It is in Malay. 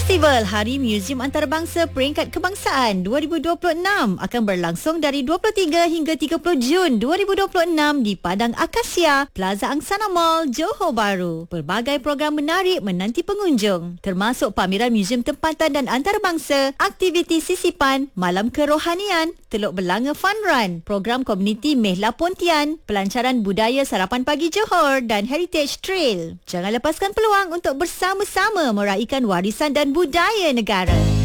Festival Hari Muzium Antarabangsa Peringkat Kebangsaan 2026 akan berlangsung dari 23 hingga 30 Jun 2026 di Padang Akasia, Plaza Angsana Mall, Johor Bahru. Pelbagai program menarik menanti pengunjung, termasuk pameran muzium tempatan dan antarabangsa, aktiviti sisipan, malam kerohanian, Teluk Belanga Fun Run, program komuniti Mehla Pontian, pelancaran budaya Sarapan Pagi Johor dan Heritage Trail. Jangan lepaskan peluang untuk bersama-sama meraihkan warisan dan budaya negara.